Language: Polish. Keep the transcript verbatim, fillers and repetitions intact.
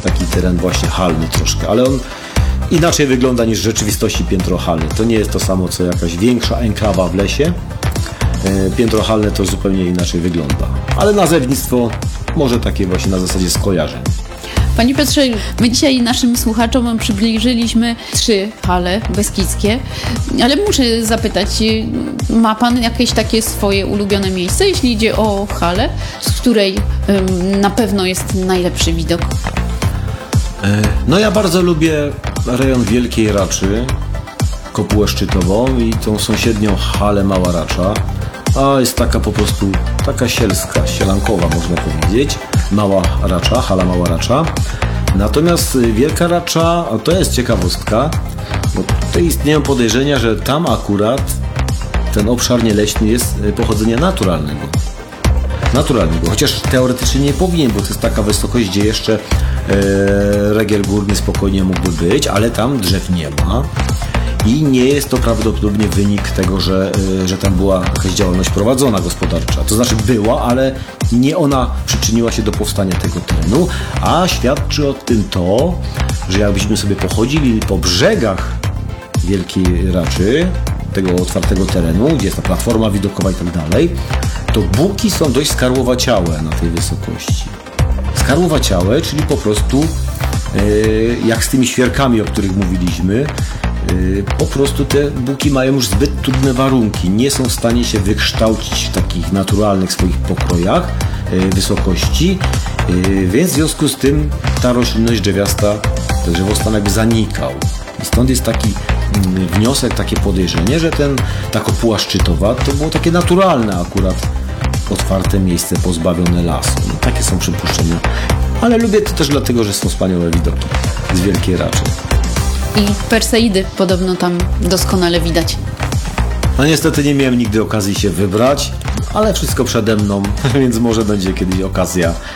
taki teren właśnie halny troszkę, ale on inaczej wygląda niż w rzeczywistości piętro halne. To nie jest to samo, co jakaś większa enklawa w lesie. Piętro halne to zupełnie inaczej wygląda. Ale nazewnictwo może takie właśnie na zasadzie skojarzeń. Panie Piotrze, my dzisiaj naszym słuchaczom przybliżyliśmy trzy hale beskidzkie, ale muszę zapytać, ma Pan jakieś takie swoje ulubione miejsce, jeśli idzie o halę, z której ym, na pewno jest najlepszy widok? No ja bardzo lubię rejon Wielkiej Raczy, Kopułę Szczytową i tą sąsiednią halę Mała Racza. A jest taka po prostu, taka sielska, sielankowa można powiedzieć. Mała Racza, hala Mała Racza. Natomiast Wielka Racza, a to jest ciekawostka, bo tutaj istnieją podejrzenia, że tam akurat ten obszar nieleśny jest pochodzenia naturalnego. Naturalnego, chociaż teoretycznie nie powinien, bo to jest taka wysokość, gdzie jeszcze e, regier górny spokojnie mógłby być, ale tam drzew nie ma. I nie jest to prawdopodobnie wynik tego, że, że tam była jakaś działalność prowadzona gospodarcza. To znaczy była, ale nie ona przyczyniła się do powstania tego terenu, a świadczy o tym to, że jakbyśmy sobie pochodzili po brzegach Wielkiej Raczy, tego otwartego terenu, gdzie jest ta platforma widokowa i tak dalej, to buki są dość skarłowaciałe na tej wysokości. Skarłowaciałe, czyli po prostu yy, jak z tymi świerkami, o których mówiliśmy, po prostu te buki mają już zbyt trudne warunki, nie są w stanie się wykształcić w takich naturalnych swoich pokrojach, wysokości, więc w związku z tym ta roślinność drzewiasta, ten drzewostan jakby zanikał. I stąd jest taki wniosek, takie podejrzenie, że ten, ta kopuła szczytowa to było takie naturalne akurat otwarte miejsce pozbawione lasu. No, takie są przypuszczenia, ale lubię to też dlatego, że są wspaniałe widoki z Wielkiej Raczy. I Perseidy podobno tam doskonale widać. No niestety nie miałem nigdy okazji się wybrać, ale wszystko przede mną, więc może będzie kiedyś okazja